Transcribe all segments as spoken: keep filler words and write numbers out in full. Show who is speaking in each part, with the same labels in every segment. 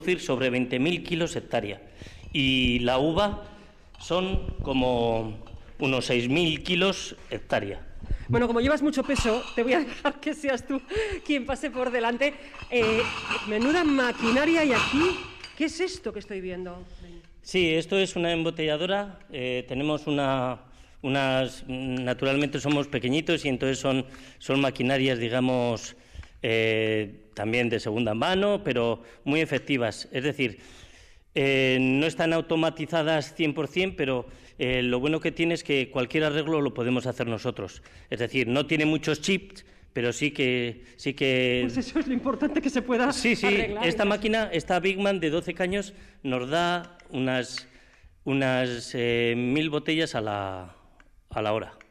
Speaker 1: sobre veinte mil kilos hectárea y la uva son como unos seis mil kilos hectárea.
Speaker 2: Bueno, como llevas mucho peso, te voy a dejar que seas tú quien pase por delante. Eh, menuda maquinaria hay aquí. ¿Qué es esto que estoy viendo?
Speaker 1: Sí, esto es una embotelladora. Eh, tenemos una, unas... Naturalmente somos pequeñitos y entonces son, son maquinarias, digamos, eh, también de segunda mano, pero muy efectivas. Es decir, eh, no están automatizadas cien por cien, pero eh, lo bueno que tiene es que cualquier arreglo lo podemos hacer nosotros. Es decir, no tiene muchos chips, pero sí que... sí que
Speaker 2: Pues eso es lo importante, que se pueda
Speaker 1: Sí, sí,
Speaker 2: arreglar.
Speaker 1: esta máquina, esta Bigman de doce caños, nos da unas, unas eh, mil botellas a la, a la hora.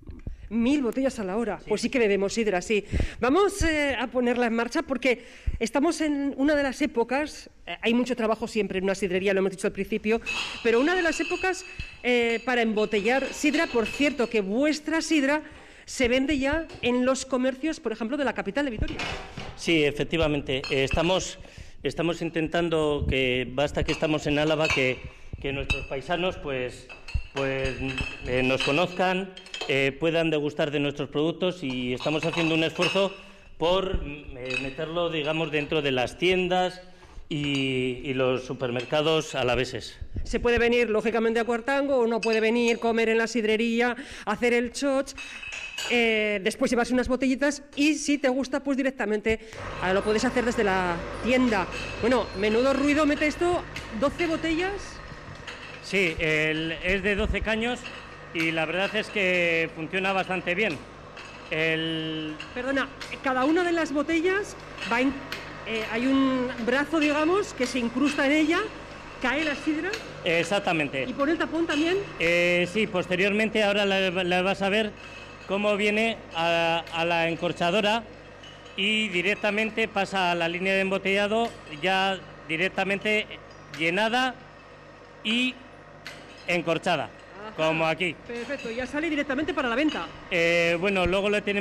Speaker 2: Mil botellas a la hora. Sí. Pues sí que bebemos sidra, sí. Vamos eh, a ponerla en marcha porque estamos en una de las épocas, eh, hay mucho trabajo siempre en una sidrería, lo hemos dicho al principio, pero una de las épocas eh, para embotellar sidra. Por cierto, que vuestra sidra se vende ya en los comercios, por ejemplo, de la capital de Vitoria.
Speaker 1: Sí, efectivamente. Eh, estamos, estamos intentando que, basta que estamos en Álava, que, que nuestros paisanos pues, pues eh, nos conozcan, eh, puedan degustar de nuestros productos, y estamos haciendo un esfuerzo por eh, meterlo, digamos, dentro de las tiendas y, y los supermercados alaveses.
Speaker 2: Se puede venir, lógicamente, a Cuartango, o no puede venir, comer en la sidrería, hacer el choch, eh, después llevarse unas botellitas, y si te gusta, pues directamente ahora lo puedes hacer desde la tienda. Bueno, menudo ruido mete esto, doce botellas.
Speaker 1: Sí, el, es de doce caños y la verdad es que funciona bastante bien. El...
Speaker 2: Perdona, cada una de las botellas va en, eh, hay un brazo, digamos, que se incrusta en ella. ¿Cae la sidra?
Speaker 1: Exactamente.
Speaker 2: ¿Y por el tapón también?
Speaker 1: Eh, sí, posteriormente ahora la, la vas a ver cómo viene a, a la encorchadora y directamente pasa a la línea de embotellado, ya directamente llenada y encorchada. Ajá. Como aquí.
Speaker 2: Perfecto, ya sale directamente para la venta.
Speaker 1: Eh, bueno, luego le tenemos